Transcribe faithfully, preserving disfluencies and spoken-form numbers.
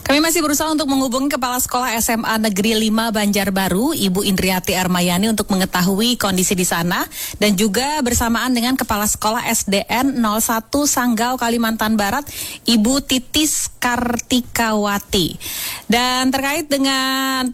Kami masih berusaha untuk menghubungi Kepala Sekolah S M A Negeri lima Banjarbaru, Ibu Indriati Armayani untuk mengetahui kondisi di sana dan juga bersamaan dengan Kepala Sekolah S D N nol satu Sanggau, Kalimantan Barat, Ibu Titis Kartikawati. Dan terkait dengan